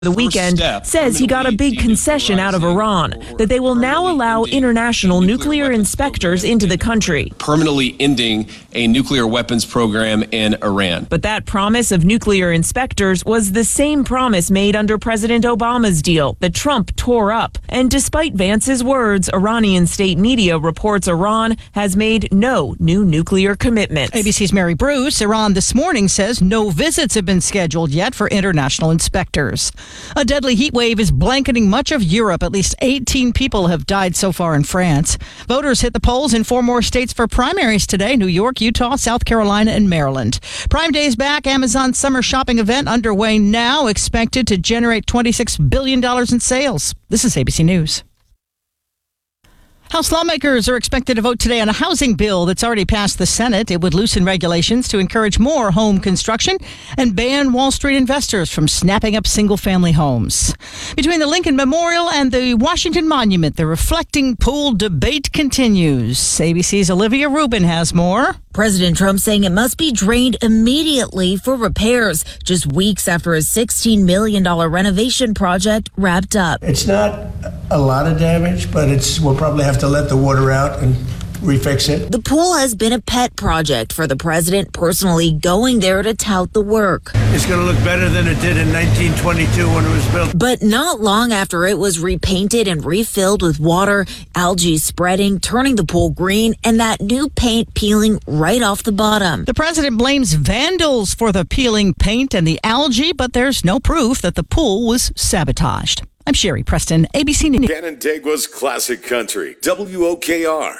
the weekend says he got a big concession out of Iran, that they will now allow international nuclear inspectors into the country, permanently ending a nuclear weapons program in Iran. But that promise of nuclear inspectors was the same promise made under President Obama's deal that Trump tore up. And despite Vance's words, Iranian state media reports Iran has made no new nuclear commitments. ABC's Mary Bruce. Iran this morning says no visits have been scheduled yet for international inspectors. A deadly heat wave is blanketing much of Europe. At least 18 people have died so far in France. Voters hit the polls in 4 more states for primaries today: New York, Utah, South Carolina, and Maryland. Prime Day is back. Amazon's summer shopping event underway now, expected to generate $26 billion in sales. This is ABC News. House lawmakers are expected to vote today on a housing bill that's already passed the Senate. It would loosen regulations to encourage more home construction and ban Wall Street investors from snapping up single-family homes. Between the Lincoln Memorial and the Washington Monument, the reflecting pool debate continues. ABC's Olivia Rubin has more. President Trump saying it must be drained immediately for repairs, just weeks after a $16 million renovation project wrapped up. It's not a lot of damage, but we'll probably have to let the water out and refix it. The pool has been a pet project for the president, personally going there to tout the work. It's going to look better than it did in 1922 when it was built. But not long after it was repainted and refilled with water, algae spreading, turning the pool green, and that new paint peeling right off the bottom. The president blames vandals for the peeling paint and the algae, but there's no proof that the pool was sabotaged. I'm Sherry Preston, ABC News. Canandaigua's Classic Country, WOKR.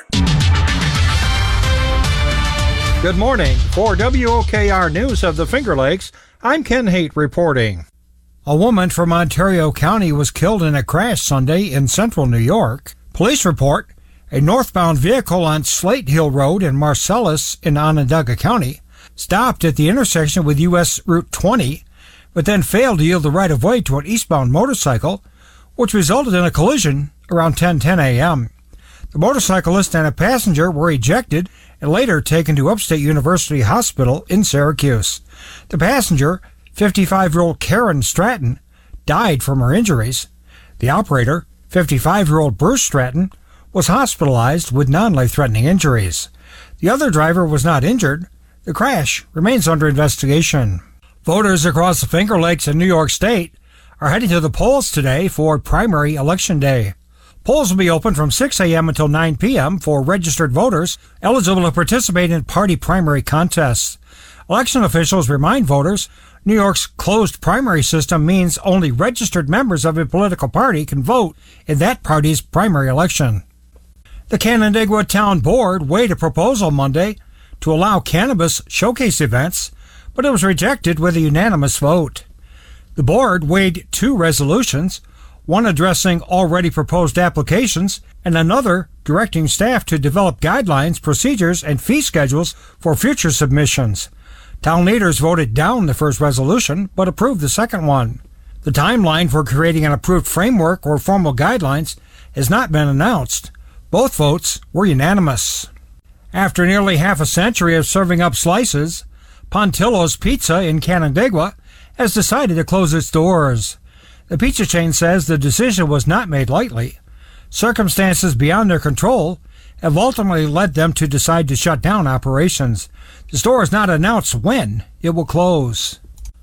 Good morning. For WOKR News of the Finger Lakes, I'm Ken Haight reporting. A woman from Ontario County was killed in a crash Sunday in central New York. Police report a northbound vehicle on Slate Hill Road in Marcellus in Onondaga County stopped at the intersection with U.S. Route 20, but then failed to yield the right-of-way to an eastbound motorcycle, which resulted in a collision around 10:10 a.m. The motorcyclist and a passenger were ejected and later taken to Upstate University Hospital in Syracuse. The passenger, 55-year-old Karen Stratton, died from her injuries. The operator, 55-year-old Bruce Stratton, was hospitalized with non-life-threatening injuries. The other driver was not injured. The crash remains under investigation. Voters across the Finger Lakes in New York State are heading to the polls today for primary election day. Polls will be open from 6 a.m. until 9 p.m. for registered voters eligible to participate in party primary contests. Election officials remind voters New York's closed primary system means only registered members of a political party can vote in that party's primary election. The Canandaigua Town Board weighed a proposal Monday to allow cannabis showcase events, but it was rejected with a unanimous vote. The board weighed 2 resolutions, one addressing already proposed applications and another directing staff to develop guidelines, procedures, and fee schedules for future submissions. Town leaders voted down the first resolution but approved the second one. The timeline for creating an approved framework or formal guidelines has not been announced. Both votes were unanimous. After nearly half a century of serving up slices, Pontillo's Pizza in Canandaigua has decided to close its doors. The pizza chain says the decision was not made lightly. Circumstances beyond their control have ultimately led them to decide to shut down operations. The store has not announced when it will close.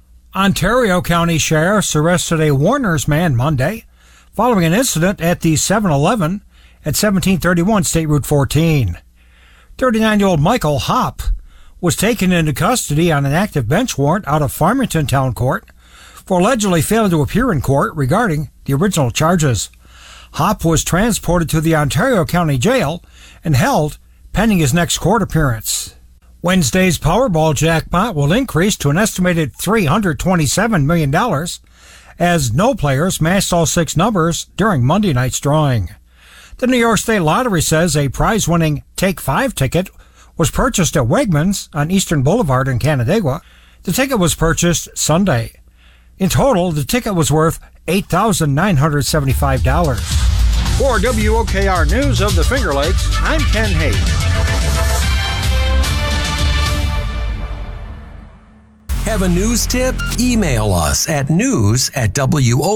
Ontario County sheriffs arrested a Warner's man Monday following an incident at the 7-Eleven at 1731 State Route 14. 39-year-old Michael Hopp was taken into custody on an active bench warrant out of Farmington Town Court for allegedly failing to appear in court regarding the original charges. Hopp was transported to the Ontario County Jail and held pending his next court appearance. Wednesday's Powerball jackpot will increase to an estimated $327 million as no players matched all 6 numbers during Monday night's drawing. The New York State Lottery says a prize-winning Take 5 ticket was purchased at Wegmans on Eastern Boulevard in Canandaigua. The ticket was purchased Sunday. In total, the ticket was worth $8,975. For WOKR News of the Finger Lakes, I'm Ken Haight. Have a news tip? Email us at news@WOKR.com.